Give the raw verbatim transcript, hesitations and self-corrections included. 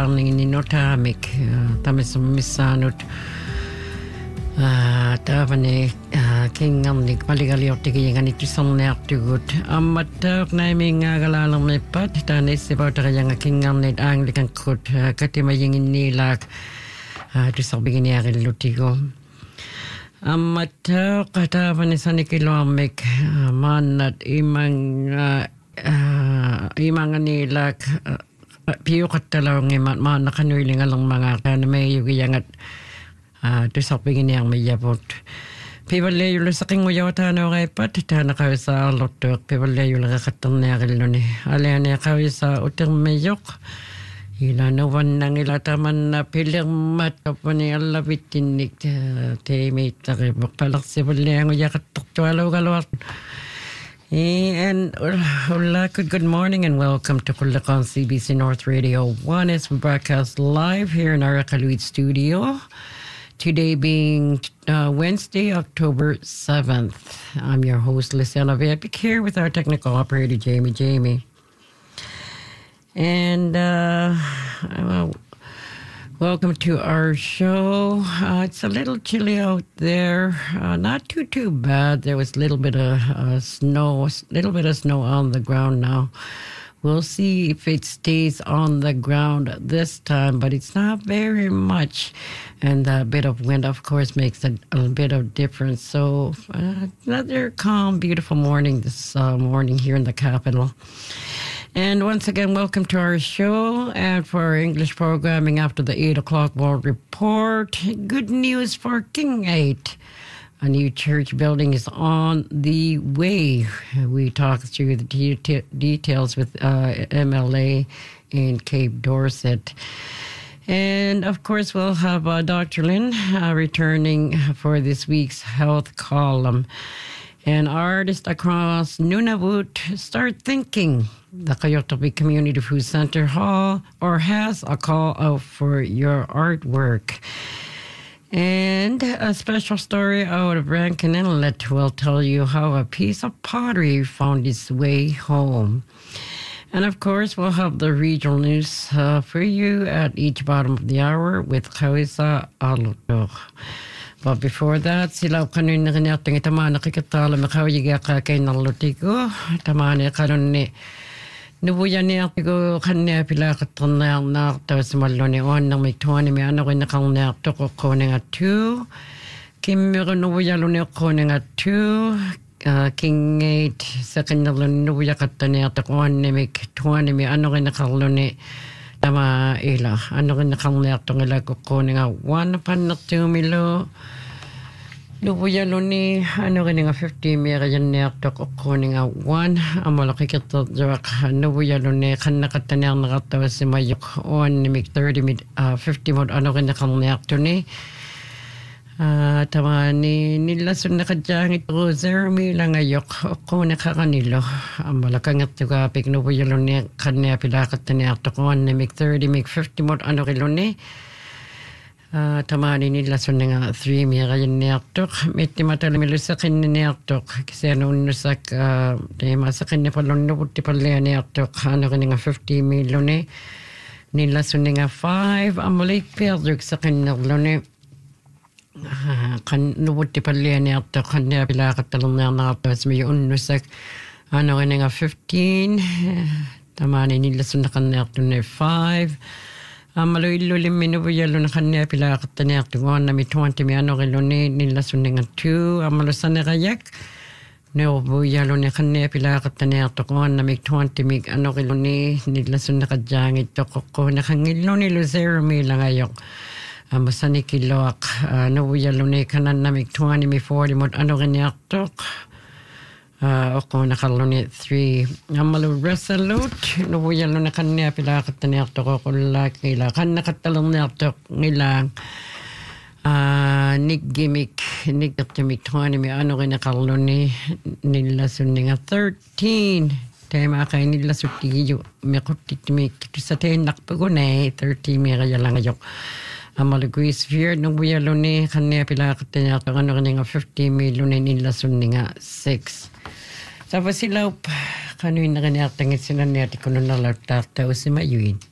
parning ni notamik tamis missanut Tavani kingannik maligaliotikin itu sannertugut ammatter naming agalalang mepat tanis sebautarang kingannet anglikan kut katimajingin nilak tu sabingin yaril lutigo ammatter katavani sanikilomik manat imang imang nilak piyukatalong imat man nakanuiling alang mga kanamayyugiyangat Ah, tu sapingin yang mayabot. Piwala yung saking uyawata na okay pat, ta nakawisa lotok, piwala yung nakakatan na akil ni. Alaya na kawisa utang mayok. Ila nawan nang ilataman na pilang mata pa ni alabitinik, temit, takibok palak si wala yung uyakatok tuwalaw galawat. And hola, good, good morning and welcome to Kulakon C B C North Radio one as we broadcast live here in our Akaluit studio. Today being uh, Wednesday, October seventh. I'm your host, Lucella Vepik, here with our technical operator, Jamie Jamie. And uh, well, welcome to our show. Uh, it's a little chilly out there. Uh, not too, too bad. There was a little bit of uh, snow, a little bit of snow on the ground now. We'll see if it stays on the ground this time, but it's not very much. And a bit of wind, of course, makes a, a bit of difference. So uh, another calm, beautiful morning this uh, morning here in the capital. And once again, welcome to our show. And for our English programming after the eight o'clock World Report, good news for King eight. A new church building is on the way. We talked through the de- details with uh, M L A in Cape Dorset. And, of course, we'll have uh, Doctor Lynn uh, returning for this week's health column. And artists across Nunavut start thinking. The Coyote Community Food Center Hall or has a call out for your artwork. And a special story out of Rankin Inlet will tell you how a piece of pottery found its way home. And of course, we'll have the regional news uh, for you at each bottom of the hour with Kawisa Aluto. But before that, sila kanuin na kanyatang itama nakikitala makawiga ka kay nalutigo. Tama na kanon ni Nubuyan niya ko kanya pila katana na tapos malo ni on nang may tuwan ni ano ko nakang na to ko ko nga two. Kim ko nubuya lo ni ko nga two. King eight sa kanya lo nubuya katana to ko ni may tuwan ni ano ko nakalo ni tama ila ano ko nakang na to ngala ko ko nga one pan na two milo. Nubuya lo ni ano ka nga fifty mera yan niya to ko nga one amalaki kita jawak nubuya lo ni kan nakatanyang nakatawa si mayok on ni mig thirty mid fifty mod ano ka nakang niya to ni tama ni nilasun na kadyang ito zero mi lang ayok ko nakakanilo amalaki nga to kapik nubuya lo ni kan niya pilakat niya to ko on ni mig thirty mig fifty mod ano ka lo ni Uh, tamani nila so nga three mira yan niyaktok. Miti matala milusakin ni niyaktok. Kasi ano unusak, uh, di masakin ni palon na puti pala niyaktok. Ano ka nga fifty million eh. Nila so nga five. Amulay perdok sa kanilo ni. Kan nubuti pala niyaktok. Kanya pila katalong na nakapas. May unusak. Ano ka nga fifteen. Tamani nila so na kaniyaktok ni five. Amalo ilo limino yalo na kanya pila katanya tungon na mi twenty mi ano kilo ni nila suningan two amalo sana kayak no bu yalo na kanya pila katanya tungon na mi twenty mi ano kilo ni nila sunna kadyang ito ko na kangilo ni lo zero mi lang ayok amasani kilo ak no bu yalo ni kanan na mi twenty mi forty mo ano kanya tok Uh, ako nakalo ni three. Amalo resolute. Nubuyan lo na kanya pila katanya to ko laki la kan nakatalong na to ngilang uh, nig gimmick nig katmik twenty mi ano kay nakalo ni nila suninga thirteen. Tema kay nila sutiyo mi kutit mi sa ten nakpagone thirteen mi kaya lang ayok. Amalagui sphere nubuyan lo ni kanya pila katanya to ano kanya fifty million nila suninga six. Tapos sila, kanuin na kanya tangit sila niya, di ko na nalatag tao si Mayuin.